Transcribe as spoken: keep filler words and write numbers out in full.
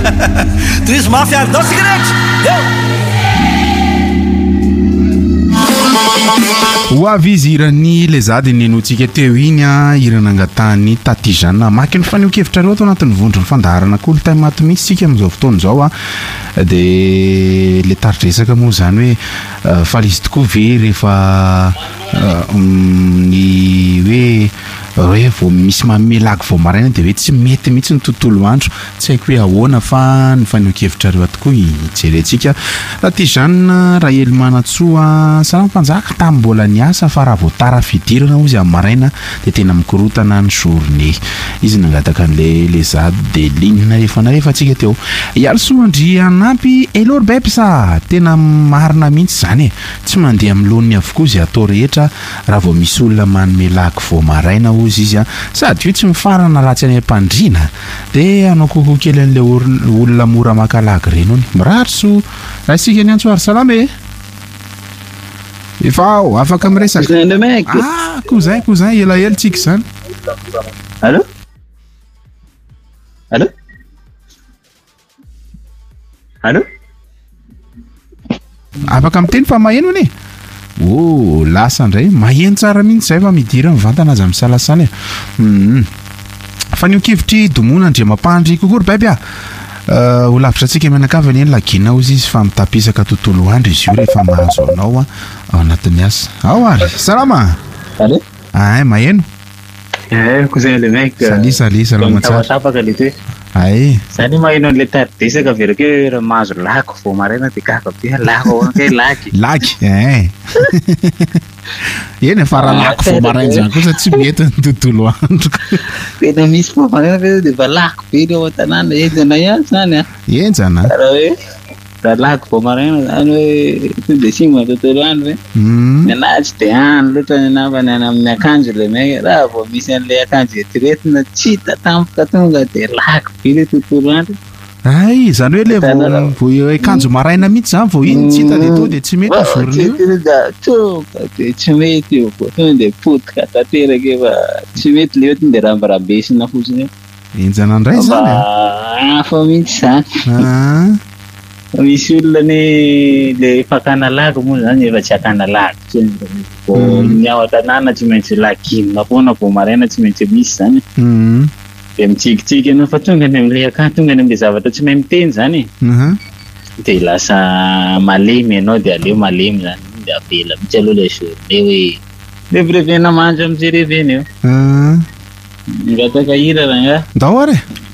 Toizy mafy ary dao sigaretra. Eo. Ho avy izy irany lezady nenotsika teo iny a irana angatany tatizana maky ny faneho-kevitra reo ato anatin'ny vondrony fandaharana kolontay maty misy sika amin'izao fotoana izao a dia le taridresaka moa zany hoe fa izy tokoa ve rehefa ny hoe hoe vao misy mamelaky vao maraina dia hoe tsy mety mihitsy ny tontolo andro tsy haiko hoe ahoana fa ny faneho-kevitra reo tokoa hijerentsika tatizana raha ely manatsoa salama mpanjaka tamin'ny mbola niasa fa raha vao tara fidirana ozy amin'ny maraina dia tena mikorotana ny journée izy nangataka an'le lezady dia lignina rehefa na rehefa antsika teo ialosoandry anampy elor bepsa tena marina mihitsy zany e tsy mandeha amin'lohany avokoa izay atao rehetra raha vao misy olona manomelaky vao maraina ozy izy a sady io tsy mifarana ratsy any am-pandriana dia anao kokoa kely an'le olona mora makalagy reny ony miratso raha isika ny antsoary salama e efa ao afaka miresaka ah koa zay koa zay elaela tsika zany allo allo allo afaka miteny fa maheno anie oh lasa indray maheno tsara mihitsy zay fa midira mivantana azy misalasana e faneho-kevitry domona andriamampandry kokory baby a ho lavitra antsika mianakavany eny lagina ozy izy fa mitapisaka tontolo andro izy io rehefa mahazo anao a ao anatin'ny asa ao ary salama allo ay maheno eh ko zay le mec sali sali salama tsara tapaka le te ay sani maheno le taridesaka verake raha mahazo lako vao maraina dia gaka be lako ke laky laky eh eny efa raha lako vao maraina zany kosa tsy mety ny tontolo andro tena misy vao maraina fe dia fa lako be eo an-tanàna enjana ihany zany a enjana raha hoe raha lako vao maraina zany hoe to dia singma tontolo andro hoe nanazy dia any loatra ny namany any amin'ny akanjo le mec raha vao misy an'ilay akanjo etiretina tsy hita tampoka tonga dia lako be le tontolo andro ay zany hoe le vao akanjo maraina mihitsy zany vao iny tsy hita dia to dia tsy mety vorona io tonga dia tsy mety io ko tonga dia potika tanteraka efa tsy mety le ohatiny dia rambarambesina fotsiny enjana indray zany hafa mihitsy zany misy olona ny le fakana lako moa zany efa tsy akana lako tsy ny ao an-tanàna tsy maintsy lakinina foana vao maraina tsy maintsy misy zany dia mitsikitsiky ianao fa tonga ny amin'ilay akanjo tonga ny amin'ilay zavatra tsy mahay miteny zany dia lasa malemy ianao dia aleo malemy zany dia avela mihitsy aloha ilay journée hoe revirevena mandro amin'izay revena eo ngataka hira raha nga ndao ary